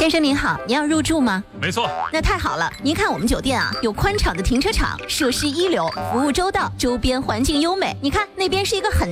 先生您好，您要入住吗？ 没错。 那太好了，您看我们酒店啊，有宽敞的停车场，设施一流，服务周到，周边环境优美。你看那边是一个很